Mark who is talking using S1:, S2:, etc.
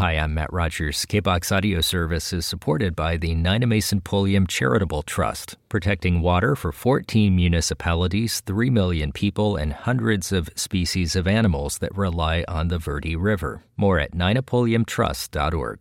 S1: Hi, I'm Matt Rogers. KBOX Audio Service is supported by the Nina-Mason Pulliam Charitable Trust, protecting water for 14 municipalities, 3 million people, and hundreds of species of animals that rely on the Verde River. More at ninapulliamtrust.org.